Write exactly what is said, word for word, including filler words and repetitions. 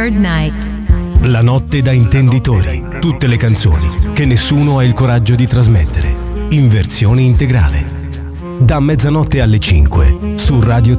Third Night. La notte da intenditori. Tutte le canzoni che nessuno ha il coraggio di trasmettere. In versione integrale. Da mezzanotte alle cinque su Radio